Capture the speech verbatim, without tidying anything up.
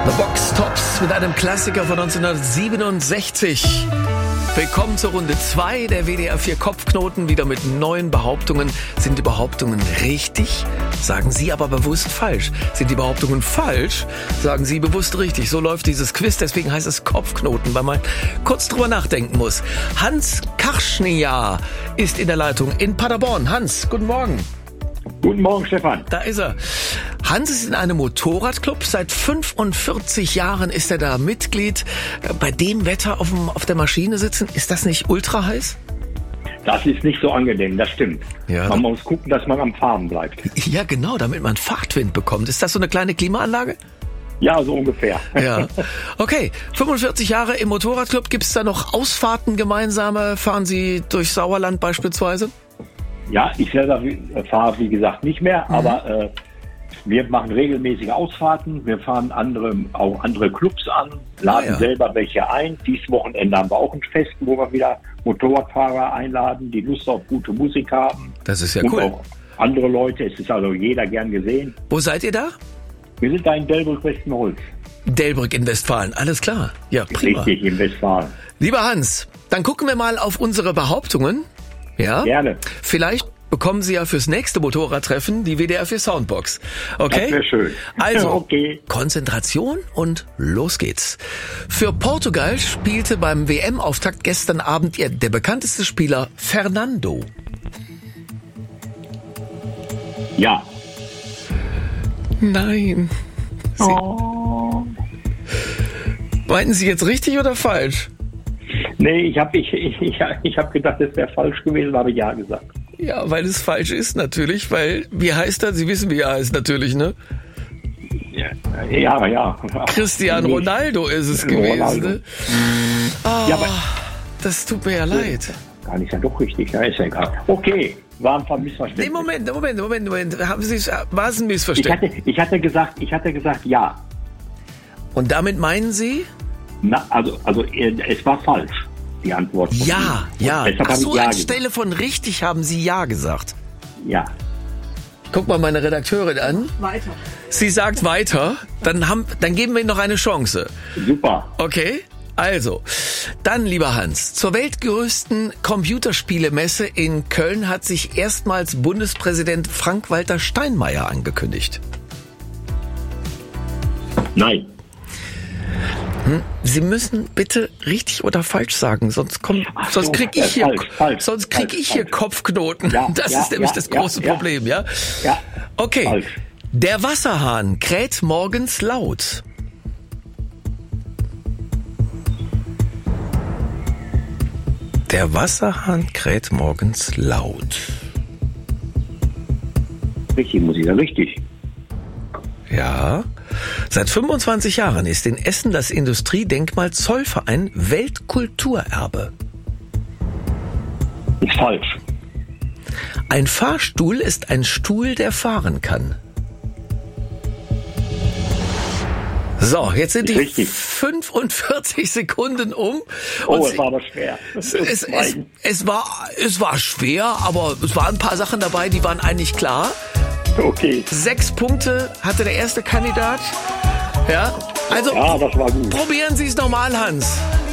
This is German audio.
The Box Tops mit einem Klassiker von neunzehnhundertsiebenundsechzig. Willkommen zur Runde zwei der W D R vier Kopfknoten, wieder mit neuen Behauptungen. Sind die Behauptungen richtig? Sagen Sie aber bewusst falsch. Sind die Behauptungen falsch? Sagen Sie bewusst richtig. So läuft dieses Quiz, deswegen heißt es Kopfknoten, weil man kurz drüber nachdenken muss. Hans Karschnia ist in der Leitung in Paderborn. Hans, guten Morgen. Guten Morgen, Stefan. Da ist er. Hans ist in einem Motorradclub. Seit fünfundvierzig Jahren ist er da Mitglied. Bei dem Wetter auf, dem, auf der Maschine sitzen, ist das nicht ultra heiß? Das ist nicht so angenehm, das stimmt. Ja. Man muss gucken, dass man am Fahren bleibt. Ja, genau, damit man Fahrtwind bekommt. Ist das so eine kleine Klimaanlage? Ja, so ungefähr. Ja. Okay, fünfundvierzig Jahre im Motorradclub. Gibt es da noch Ausfahrten gemeinsame? Fahren Sie durch Sauerland beispielsweise? Ja, ich selber fahre, wie gesagt, nicht mehr, Mhm. aber äh, wir machen regelmäßige Ausfahrten. Wir fahren andere, auch andere Clubs an, laden Ah, ja. selber welche ein. Dieses Wochenende haben wir auch ein Fest, wo wir wieder Motorradfahrer einladen, die Lust auf gute Musik haben. Das ist ja Und cool. auch andere Leute. Es ist also jeder gern gesehen. Wo seid ihr da? Wir sind da in Delbrück-Westenholz. Delbrück in Westfalen, alles klar. Ja, prima. Richtig, in Westfalen. Lieber Hans, dann gucken wir mal auf unsere Behauptungen. Ja? Gerne. Vielleicht bekommen Sie ja fürs nächste Motorradtreffen die W D R vier Soundbox. Okay? Das wäre schön. Also, Okay. Konzentration und los geht's. Für Portugal spielte beim W M-Auftakt gestern Abend ihr, der bekannteste Spieler Fernando. Ja. Nein. Sie, Oh. Meinten Sie jetzt richtig oder falsch? Nee, ich habe ich, ich, ich, ich hab gedacht, das wäre falsch gewesen, habe ich ja gesagt. Ja, weil es falsch ist natürlich, weil, wie heißt er? Sie wissen, wie er heißt natürlich, ne? Ja, ja. ja. Cristiano Ronaldo ist es gewesen, Ronaldo. ne? Ah, Ja, aber das tut mir ja leid. gar nicht ja doch richtig, ja, ist ja egal. Okay, war ein paar Missverständnisse. Nee, Moment, Moment, Moment, Moment. Haben Sie, war es ein Ich Missverständnis? hatte, ich hatte gesagt, ich hatte gesagt, ja. Und damit meinen Sie? Na, also, also äh, es war falsch, die Antwort. von Ja, Ihnen. ja. Deshalb Ach habe so, ich ja anstelle von richtig haben Sie ja gesagt. Ja. Guck mal meine Redakteurin an. Weiter. Sie sagt weiter. Dann, haben, dann geben wir Ihnen noch eine Chance. Super. Okay? Also, dann, lieber Hans, zur weltgrößten Computerspielemesse in Köln hat sich erstmals Bundespräsident Frank-Walter Steinmeier angekündigt. Nein. Sie müssen bitte richtig oder falsch sagen, sonst kommt, Ach so, sonst krieg äh, ich hier, falsch, falsch, sonst krieg falsch, ich hier falsch. Kopfknoten. Ja, das ja, ist nämlich ja, das ja, große ja. Problem, ja? Ja. Okay. Falsch. Der Wasserhahn kräht morgens laut. Der Wasserhahn kräht morgens laut. Richtig, muss ich sagen. Richtig. Ja. Seit fünfundzwanzig Jahren ist in Essen das Industriedenkmal Zollverein Weltkulturerbe. Ist falsch. Ein Fahrstuhl ist ein Stuhl, der fahren kann. So, jetzt sind die Richtig. fünfundvierzig Sekunden um. Oh, Und es Sie- war aber schwer. es, es, es, es, war, es war schwer, aber es waren ein paar Sachen dabei, die waren eigentlich klar. Okay. Sechs Punkte hatte der erste Kandidat. Ja, also Ja, das war gut. probieren Sie es nochmal, Hans.